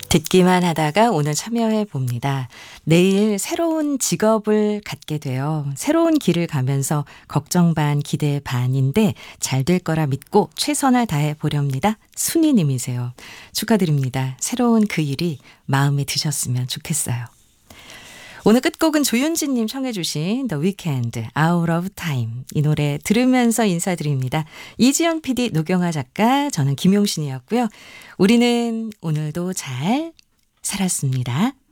듣기만 하다가 오늘 참여해 봅니다. 내일 새로운 직업을 갖게 돼요. 새로운 길을 가면서 걱정 반, 기대 반인데 잘 될 거라 믿고 최선을 다해 보렵니다. 순이님이세요. 축하드립니다. 새로운 그 일이 마음에 드셨으면 좋겠어요. 오늘 끝곡은 조윤진님 청해 주신 The Weeknd, Out of Time. 이 노래 들으면서 인사드립니다. 이지연 PD, 노경아 작가, 저는 김용신이었고요. 우리는 오늘도 잘 살았습니다.